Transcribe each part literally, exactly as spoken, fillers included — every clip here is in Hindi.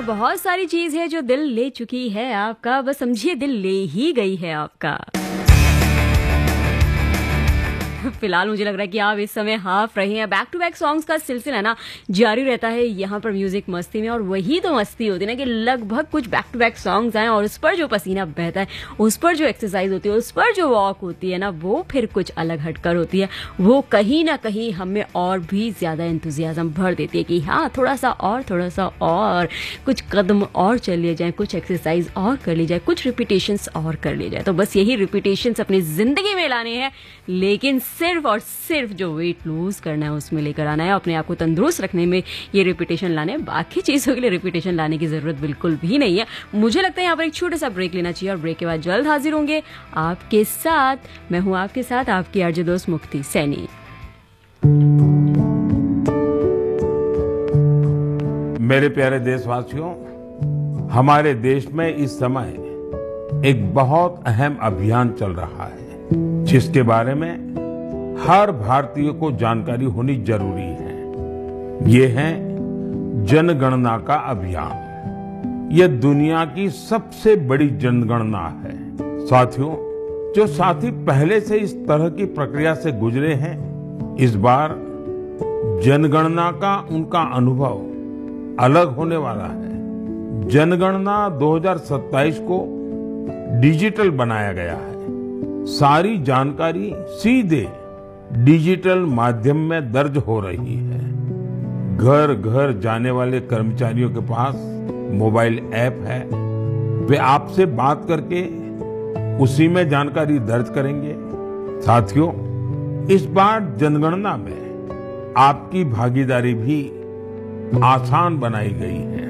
बहुत सारी चीज है जो दिल ले चुकी है आपका, बस समझिए दिल ले ही गई है आपका। फिलहाल मुझे लग रहा है कि आप इस समय हाफ रहे हैं। बैक टू बैक सॉन्ग्स का सिलसिला ना जारी रहता है यहाँ पर म्यूजिक मस्ती में, और वही तो मस्ती होती है ना कि लगभग कुछ बैक टू बैक सॉन्ग्स आए और उस पर जो पसीना बहता है, उस पर जो एक्सरसाइज होती है, उस पर जो वॉक होती है ना, वो फिर कुछ अलग हटकर होती है। वो कहीं ना कहीं हमें और भी ज्यादा एंथुजियाज्म भर देती है कि हाँ थोड़ा सा और थोड़ा सा और कुछ कदम और चल लिए जाए, कुछ एक्सरसाइज और कर ली जाए, कुछ रिपीटेशंस और कर लिए जाए। तो बस यही रिपीटेशंस अपनी जिंदगी में लाने हैं, लेकिन सिर्फ और सिर्फ जो वेट लूज करना है उसमें लेकर आना है, अपने आप को तंदुरुस्त रखने में ये रिपीटेशन लाने हैं। बाकी चीजों के लिए रिपीटेशन लाने की जरूरत बिल्कुल भी नहीं है। मुझे लगता है यहाँ पर एक छोटा सा ब्रेक लेना चाहिए और ब्रेक के बाद जल्द हाजिर होंगे आपके साथ। मैं हूँ आपके साथ आपकी आरजे दोस्त मुक्ति सैनी। मेरे प्यारे देशवासियों, हमारे देश में इस समय एक बहुत अहम अभियान चल रहा है जिसके बारे में हर भारतीय को जानकारी होनी जरूरी है। ये है जनगणना का अभियान। ये दुनिया की सबसे बड़ी जनगणना है। साथियों, जो साथी पहले से इस तरह की प्रक्रिया से गुजरे हैं, इस बार जनगणना का उनका अनुभव अलग होने वाला है। जनगणना दो हज़ार सत्ताईस को डिजिटल बनाया गया है। सारी जानकारी सीधे डिजिटल माध्यम में दर्ज हो रही है। घर घर जाने वाले कर्मचारियों के पास मोबाइल ऐप है। वे आपसे बात करके उसी में जानकारी दर्ज करेंगे। साथियों, इस बार जनगणना में आपकी भागीदारी भी आसान बनाई गई है।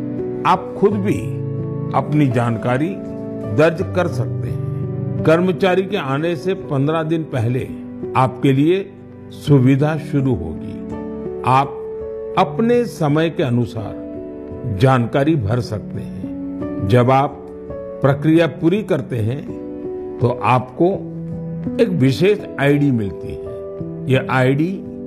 आप खुद भी अपनी जानकारी दर्ज कर सकते हैं। कर्मचारी के आने से पंद्रह दिन पहले आपके लिए सुविधा शुरू होगी। आप अपने समय के अनुसार जानकारी भर सकते हैं। जब आप प्रक्रिया पूरी करते हैं तो आपको एक विशेष आईडी मिलती है। यह आईडी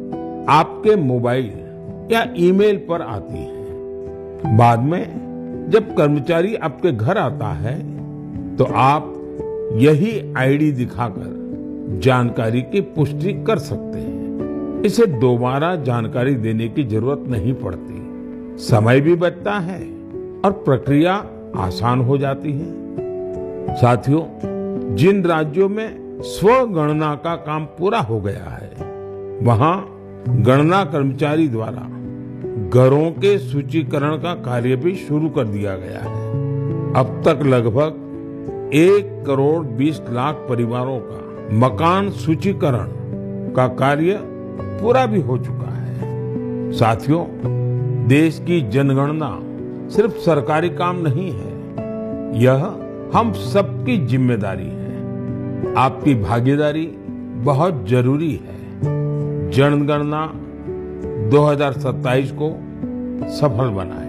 आपके मोबाइल या ईमेल पर आती है। बाद में जब कर्मचारी आपके घर आता है तो आप यही आईडी दिखाकर जानकारी की पुष्टि कर सकते हैं। इसे दोबारा जानकारी देने की जरूरत नहीं पड़ती। समय भी बचता है और प्रक्रिया आसान हो जाती है। साथियों, जिन राज्यों में स्वगणना का काम पूरा हो गया है, वहां गणना कर्मचारी द्वारा घरों के सूचीकरण का कार्य भी शुरू कर दिया गया है। अब तक लगभग एक करोड़ बीस लाख परिवारों का मकान सूचीकरण का कार्य पूरा भी हो चुका है। साथियों, देश की जनगणना सिर्फ सरकारी काम नहीं है, यह हम सबकी जिम्मेदारी है। आपकी भागीदारी बहुत जरूरी है। जनगणना दो हज़ार सत्ताईस को सफल बनाए।